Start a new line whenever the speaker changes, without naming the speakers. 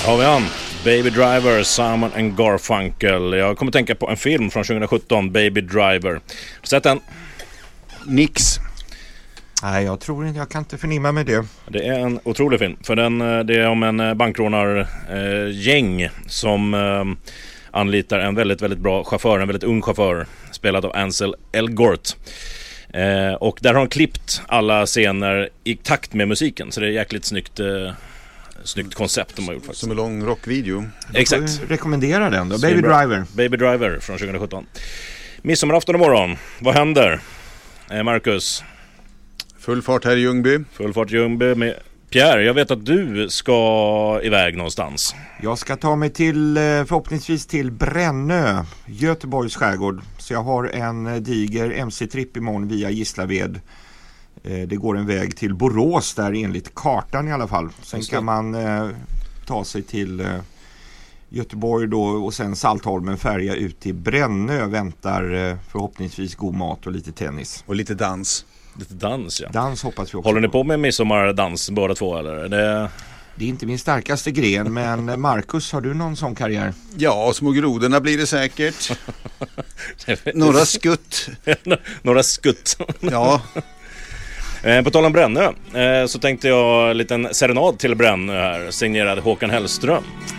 Har vi han? Baby Driver, Simon and Garfunkel. Jag kommer tänka på en film från 2017, Baby Driver. Har du sett den?
Nix.
Nej, jag tror inte, jag kan inte förnimma med det.
Det är en otrolig film. För det är om en bankrånargäng som anlitar en väldigt, väldigt bra chaufför, en väldigt ung chaufför, spelad av Ansel Elgort. Och där har de klippt alla scener i takt med musiken. Så det är jäkligt snyggt koncept de har gjort faktiskt.
Som en lång rockvideo.
Exakt.
Rekommendera den då. Baby Driver.
Baby Driver från 2017. Midsommarafton imorgon. Vad händer? Marcus?
Full fart här i Ljungby.
Full fart i Ljungby med Pierre. Jag vet att du ska iväg någonstans.
Jag ska ta mig till, förhoppningsvis till Brännö, Göteborgs skärgård. Så jag har en diger MC-tripp imorgon via Gislaved. Det går en väg till Borås där enligt kartan i alla fall. Sen kan man ta sig till Göteborg då och sen Saltholmen färja ut till Brännö. Väntar förhoppningsvis god mat och lite tennis.
Och lite dans.
Lite dans, ja.
Dans hoppas vi också.
Håller ni på med midsommardans båda två eller?
Det är inte min starkaste gren, men Marcus, har du någon sån karriär?
Ja, små grodorna blir det säkert. Några skutt.
Några skutt.
Ja.
På tal om Brännö så tänkte jag en liten serenad till Brännö här, signerad Håkan Hellström.